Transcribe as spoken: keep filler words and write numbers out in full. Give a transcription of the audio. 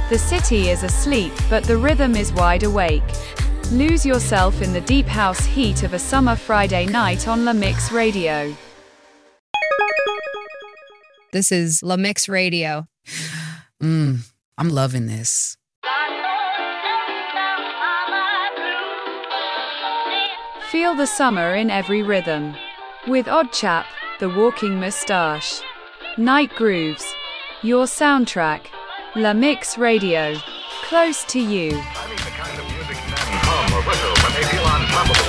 The city is asleep, but the rhythm is wide awake. Lose yourself in the deep house heat of a summer Friday night on La Mix Radio. This is La Mix Radio. Mmm, I'm loving this. Feel the summer in every rhythm. With Oddchap, The Walking Moustache. Night Grooves. Your soundtrack. La Mix Radio. Close to you. I mean the kind of music men hum or whistle when they feel on top of the